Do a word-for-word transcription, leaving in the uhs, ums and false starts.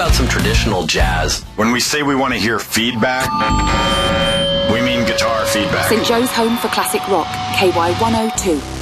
about some traditional jazz? When we say we want to hear feedback, we mean guitar feedback. Saint Joe's home for classic rock, K Y one oh two.